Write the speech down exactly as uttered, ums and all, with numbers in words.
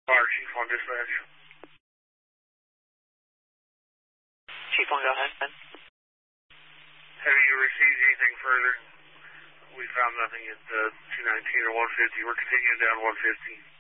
Fire Chief on dispatch. Chief one, go ahead. Have you received anything further? We found nothing at uh, two nineteen or one fifty. We're continuing down one fifty.